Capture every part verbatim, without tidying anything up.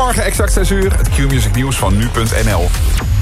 Goedemorgen, exact zes uur. Het Q-Music nieuws van nu punt n l.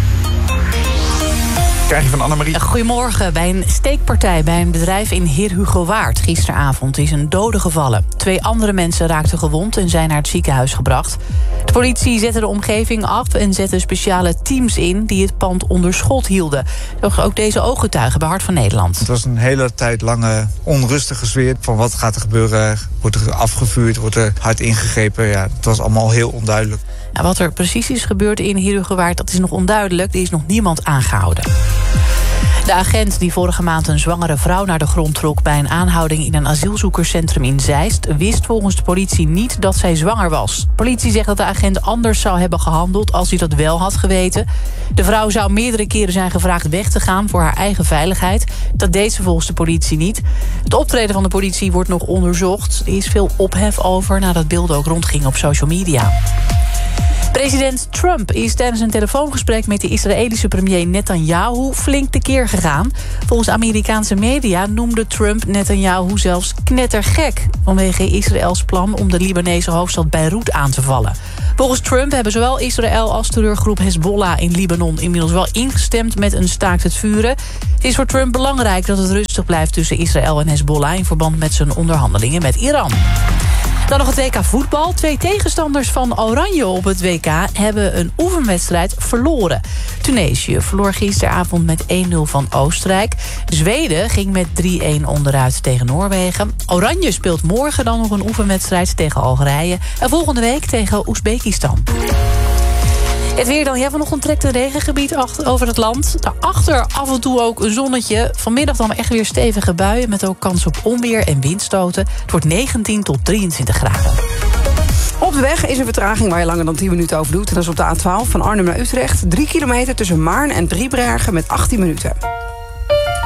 Krijg je van Annemarie? Goedemorgen. Bij een steekpartij bij een bedrijf in Heerhugowaard gisteravond is een dode gevallen. Twee andere mensen raakten gewond en zijn naar het ziekenhuis gebracht. De politie zette de omgeving af en zette speciale teams in die het pand onder schot hielden. Ook deze ooggetuigen bij Hart van Nederland. Het was een hele tijd lange onrustige sfeer. Van wat gaat er gebeuren? Wordt er afgevuurd? Wordt er hard ingegrepen? Ja, het was allemaal heel onduidelijk. Nou, wat er precies is gebeurd in Heerhugowaard, dat is nog onduidelijk. Er is nog niemand aangehouden. De agent die vorige maand een zwangere vrouw naar de grond trok bij een aanhouding in een asielzoekerscentrum in Zeist wist volgens de politie niet dat zij zwanger was. De politie zegt dat de agent anders zou hebben gehandeld als hij dat wel had geweten. De vrouw zou meerdere keren zijn gevraagd weg te gaan voor haar eigen veiligheid. Dat deed ze volgens de politie niet. Het optreden van de politie wordt nog onderzocht. Er is veel ophef over nadat beelden ook rondgingen op social media. President Trump is tijdens een telefoongesprek met de Israëlische premier Netanyahu flink tekeer gegaan. Volgens Amerikaanse media noemde Trump Netanyahu zelfs knettergek vanwege Israëls plan om de Libanese hoofdstad Beirut aan te vallen. Volgens Trump hebben zowel Israël als terreurgroep Hezbollah in Libanon inmiddels wel ingestemd met een staakt het vuren. Het is voor Trump belangrijk dat het rustig blijft tussen Israël en Hezbollah in verband met zijn onderhandelingen met Iran. Dan nog het W K voetbal. Twee tegenstanders van Oranje op het W K hebben een oefenwedstrijd verloren. Tunesië verloor gisteravond met één nul van Oostenrijk. Zweden ging met drie-een onderuit tegen Noorwegen. Oranje speelt morgen dan nog een oefenwedstrijd tegen Algerije. En volgende week tegen Oezbekistan. Het weer dan. Ja, vanochtend trekt een regengebied over het land. Daarachter af en toe ook een zonnetje. Vanmiddag dan echt weer stevige buien met ook kans op onweer en windstoten. Het wordt negentien tot drieëntwintig graden. Op de weg is een vertraging waar je langer dan tien minuten over doet. En dat is op de A twaalf van Arnhem naar Utrecht. Drie kilometer tussen Maarn en Driebergen met achttien minuten.